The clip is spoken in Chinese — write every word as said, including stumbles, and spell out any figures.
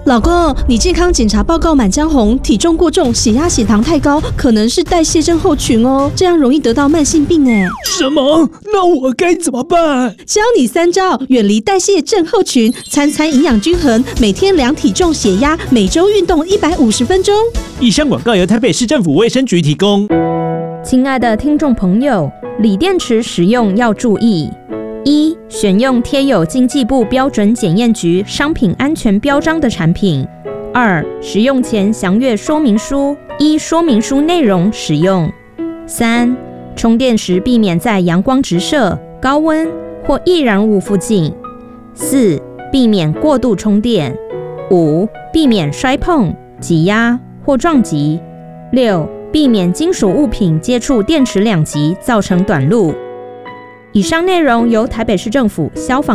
老公，你健康检查报告满江红，体重过重，血压血糖太高，可能是代谢症候群哦，这样容易得到慢性病哎。 什么？那我该怎么办？ 教你三招，远离代谢症候群，餐餐营养均衡，每天量体重血压，每周运动一百五十分钟。 以上广告由台北市政府卫生局提供。 亲爱的听众朋友，锂电池使用要注意：一、选用贴有经济部标准检验局商品安全标章的产品；二、使用前详阅说明书，依说明书内容使用；三、充电时避免在阳光直射、高温或易燃物附近；四、避免过度充电；五、避免摔碰、挤压或撞击；六、避免金属物品接触电池两极造成短路。以上内容由台北市政府消防